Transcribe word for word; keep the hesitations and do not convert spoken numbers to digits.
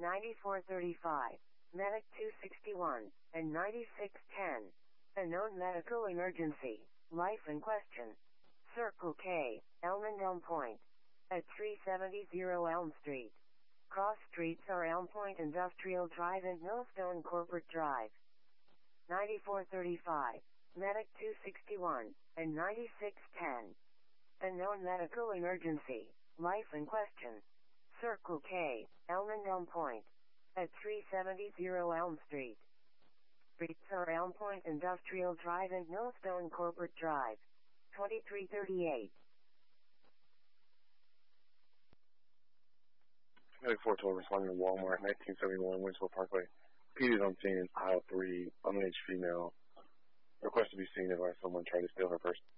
ninety-four thirty-five, Medic two sixty-one, and ninety-six ten. A known medical emergency, life in question. Circle K, Elm and Elm Point. At three seventy Elm Street. Cross streets are Elm Point Industrial Drive and Millstone Corporate Drive. ninety-four thirty-five, Medic two sixty-one, and ninety-six ten. A known medical emergency, life in question. Circle K, Elm and Elm Point. At three seventy Elm Street. Streets are Elm Point Industrial Drive and Millstone Corporate Drive. twenty-three thirty-eight. ninety-four twelve responding to Walmart, nineteen seventy-one, Winslow Parkway. P D is on scene in aisle three, underage female. Request to be seen if I someone tried to steal her purse.